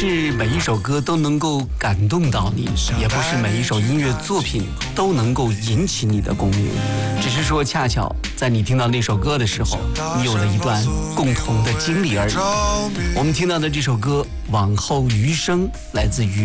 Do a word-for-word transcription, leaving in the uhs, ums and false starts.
是每一首歌都能够感动到你，也不是每一首音乐作品都能够引起你的共鸣，只是说恰巧在你听到那首歌的时候，你有了一段共同的经历而已。我们听到的这首歌《往后余生》来自于